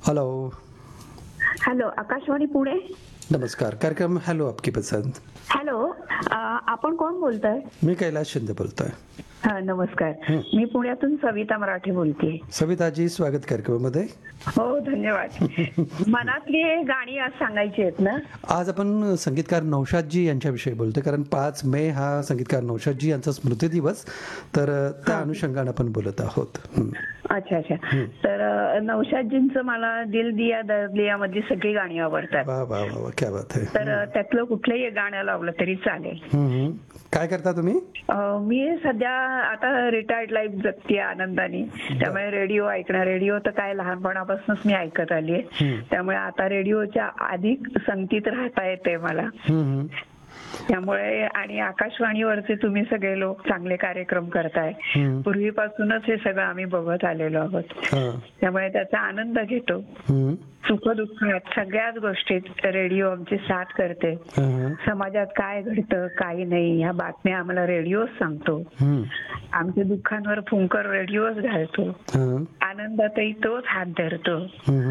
Hello. Hello, Akashvani Pune. नमस्कार, कार्यक्रम hello आपकी पसंद. हॅलो, आपण कोण बोलताय? मी कैलाश शिंदे बोलतोय. हा, नमस्कार. मी पुण्यातून सविता मराठे बोलतेय. सविताजी, स्वागत कार्यक्रमामध्ये. हो, धन्यवाद. मनातली गाणी आज सांगायची आहेत ना? आज आपण संगीतकार नौशादजी यांच्याविषयी बोलतोय, कारण 5 मे हा संगीतकार नौशादजी यांचा स्मृती दिवस, तर त्या अनुषंगाने आपण बोलत आहोत. अच्छा अच्छा. तर नौशादजींचं मला दिल दिया दर्द दिया मधली सगळी गाणी आवडतात. वा वा वा वा, क्या बात है. तर त्यातलं कुठलंही गाणं लावलं तरी चालेल. काय करता तुम्ही? मी सध्या आता रिटायर्ड लाईफ जगते आनंदाने. त्यामुळे रेडिओ ऐकणं, रेडिओ तर काय लहानपणापासूनच मी ऐकत आलीये. त्यामुळे आता रेडिओच्या अधिक संगतीत राहता येते मला. त्यामुळे आणि आकाशवाणीवरचे तुम्ही सगळे लोक चांगले कार्यक्रम करताय. पूर्वीपासूनच हे सगळं आम्ही बघत आलेलो आहोत. त्यामुळे त्याचा आनंद घेतो. सुख दुःखात सगळ्याच गोष्टीत रेडिओ आमची साथ करते. समाजात काय घडतं काय नाही ह्या बातम्या आम्हाला रेडिओच सांगतो. आमच्या दुःखांवर फुंकर रेडिओच घालतो. आनंदातही तोच हात धरतो.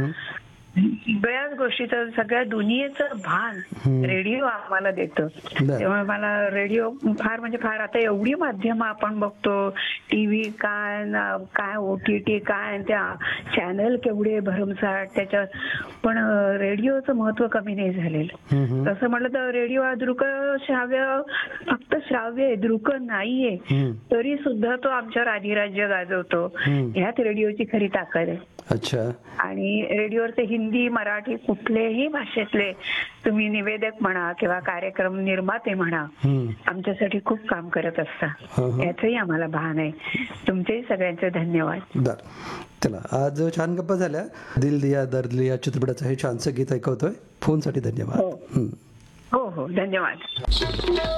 सगळ्याच गोष्टीचं, सगळ्या दुनियेचं भान रेडिओ आम्हाला देतं. त्यामुळे मला रेडिओ फार म्हणजे फार, आता एवढी माध्यमं आपण बघतो, टीव्ही काय OTT काय, त्या चॅनल केवढे भरमसाठ त्याच्यात, पण रेडिओचं महत्व कमी नाही झालेलं. तसं म्हटलं तर रेडिओ हा श्राव्य, फक्त श्राव्य आहे, दृक नाहीये, तरी सुद्धा तो आमच्यावर अधिराज्य गाजवतो. ह्यात रेडिओची खरी ताकद आहे. अच्छा. आणि रेडिओवरचे हिंदी, मराठी कुठलेही भाषेतले तुम्ही निवेदक म्हणा किंवा कार्यक्रम निर्माते म्हणा, आमच्यासाठी खूप काम करत असता. याचंही आम्हाला भान आहे. तुमचेही सगळ्यांचे धन्यवाद. चला, आज छान गप्पा झाल्या. दिल दिया दर्द लिया चित्रपटाचं हे छानसं गीत ऐकवतोय. फोनसाठी धन्यवाद. हो हो, धन्यवाद.